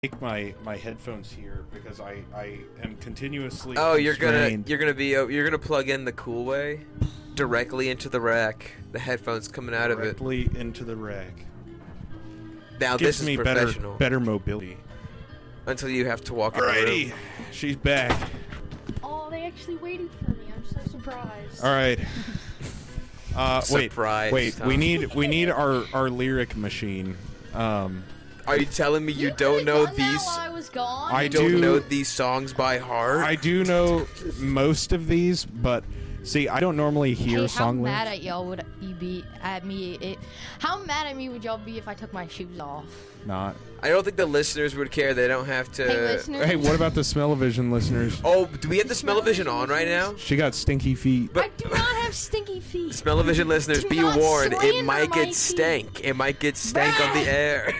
take my headphones here because I am continuously. Oh, constrained. you're gonna plug in the cool way, directly into the rack. The headphones coming out of it. Directly into the rack. Now Gives this is me professional. better mobility. Until you have to walk in the Alrighty, room. she's back. Oh, they actually waited for me. I'm so surprised. All right. Surprised, wait. huh? We need our lyric machine. Are you telling me you could've don't know done that these? while I was gone. I You don't do know these songs by heart? I do know most of these, but see, I don't normally hear Hey, song how mad lyrics. at y'all would you be at me? How mad at me would y'all be if I took my shoes off? Not. I don't think the listeners would care. They don't have to. Hey, listeners. Hey, what about the Smell-O-Vision listeners? Oh, do we have the Smell-O-Vision on right now? She got stinky feet. I do not have stinky feet. Smell-O-Vision listeners, Do be not warned. It slander might my get feet. stank. It might get stank on the air.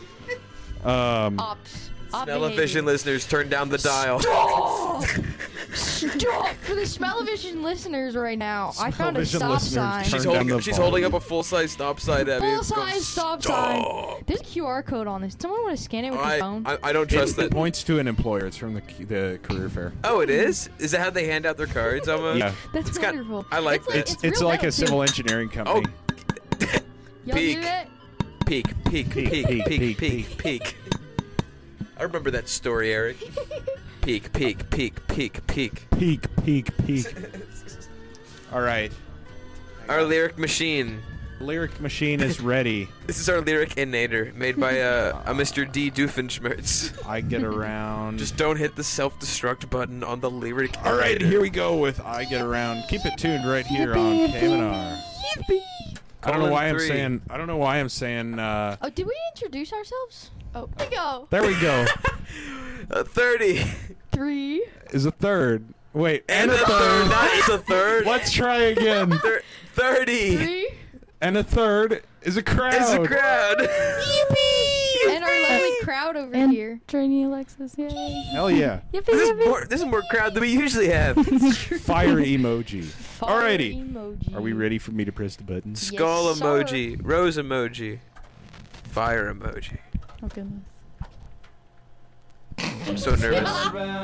Ops. Smell-O-Vision listeners, turn down the dial. Stop for the Smell-O-Vision listeners right now. I found a Smell-O-Vision stop listeners, sign. turn She's down holding. the She's volume. holding up a full-size stop sign at me. Full It's going, size stop sign. There's a QR code on this. Someone want to scan it with their phone? I don't trust It that. points to an employer. It's from the career fair. Oh, it is? Is that how they hand out their cards almost? Yeah. That's it's got- wonderful. I like that. It's real like a metal, civil too. engineering company. Y'all peak. do that? Peak, peak, peak, Peak, peak, peak, peak, peak. I remember that story, Eric. Peak, peak, peak, peak, peak. Peak. All right. Our lyric machine. Lyric machine is ready. This is our lyric innator, made by a Mr. D. Doofenshmirtz. I get around. Just don't hit the self-destruct button on the lyric. All right, innator. here we go with I Get Around. Keep it tuned right here on KMNR. I don't know why I'm saying. I don't know why I'm saying. Oh, did we introduce ourselves? Oh, there we go. There we go. 30. 3. Is a third. Wait, And a third. That is a third. Let's try again. 30. 3. And a third is a crowd. It's a crowd. And our lovely crowd over here. Trainee Alexis, yay. Hell yeah. Yippee, This yippee. is more crowd than we usually have. Fire emoji. Fire Alrighty. emoji. Are we ready for me to press the buttons? Skull Yes, sir. emoji. Rose emoji. Fire emoji. Oh, goodness. I'm so nervous.